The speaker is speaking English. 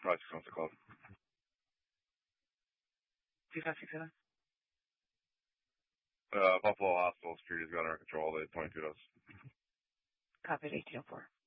561 call. 2567? Buffalo Hospital Street has got under control. They 22 us. Copy 1804.